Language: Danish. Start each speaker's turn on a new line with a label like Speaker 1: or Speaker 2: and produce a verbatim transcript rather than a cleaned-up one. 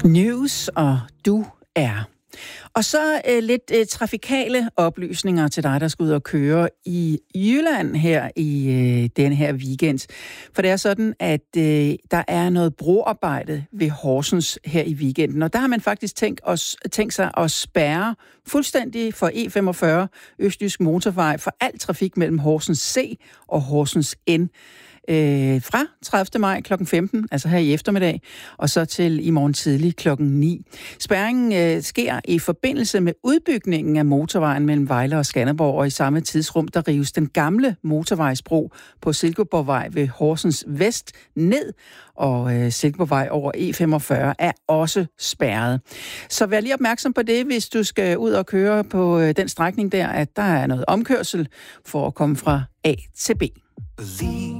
Speaker 1: News, og du er. Og så øh, lidt øh, trafikale oplysninger til dig, der skal ud og køre i Jylland her i øh, den her weekend. For det er sådan, at øh, der er noget broarbejde ved Horsens her i weekenden. Og der har man faktisk tænkt, os, tænkt sig at spærre fuldstændig for E femogfyrre Østjysk Motorvej for al trafik mellem Horsens C og Horsens N. Øh, fra tredivte maj klokken femten, altså her i eftermiddag, og så til i morgen tidlig klokken ni. Spærringen øh, sker i forbindelse med udbygningen af motorvejen mellem Vejle og Skanderborg, og i samme tidsrum, der rives den gamle motorvejsbro på Silkeborgvej ved Horsens Vest ned, og øh, Silkeborgvej over E femogfyrre er også spærret. Så vær lige opmærksom på det, hvis du skal ud og køre på øh, den strækning der, at der er noget omkørsel for at komme fra A til B.